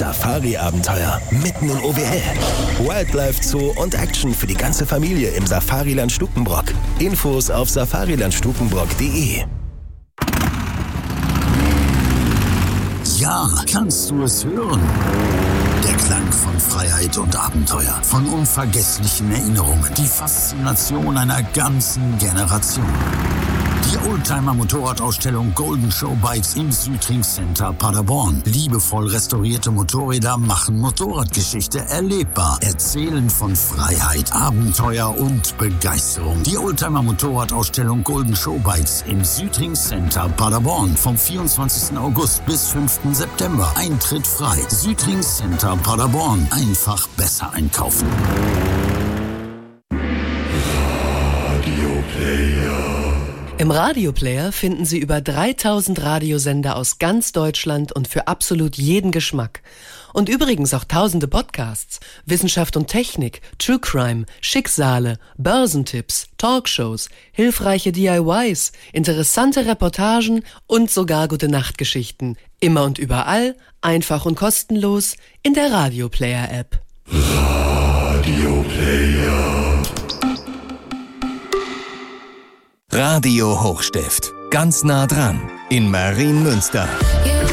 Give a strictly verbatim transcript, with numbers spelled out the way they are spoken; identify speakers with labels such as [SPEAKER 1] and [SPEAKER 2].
[SPEAKER 1] Safari-Abenteuer mitten in O W L. Wildlife Zoo und Action für die ganze Familie im Safariland Stukenbrock. Infos auf safariland stukenbrock punkt de.
[SPEAKER 2] Ja, kannst du es hören? Der Klang von Freiheit und Abenteuer, von unvergesslichen Erinnerungen, die Faszination einer ganzen Generation. Die Oldtimer-Motorradausstellung Golden Show Bikes im Südring Center Paderborn. Liebevoll restaurierte Motorräder machen Motorradgeschichte erlebbar, erzählen von Freiheit, Abenteuer und Begeisterung. Die Oldtimer-Motorradausstellung Golden Show Bikes im Südring Center Paderborn vom vierundzwanzigsten August bis fünften September. Eintritt frei. Südring Center Paderborn. Einfach besser einkaufen.
[SPEAKER 3] Im Radioplayer finden Sie über dreitausend Radiosender aus ganz Deutschland und für absolut jeden Geschmack. Und übrigens auch tausende Podcasts, Wissenschaft und Technik, True Crime, Schicksale, Börsentipps, Talkshows, hilfreiche D I Ys, interessante Reportagen und sogar Gute-Nacht-Geschichten. Immer und überall, einfach und kostenlos in der Radioplayer-App.
[SPEAKER 1] Radioplayer. Radio Hochstift. Ganz nah dran. In Marienmünster.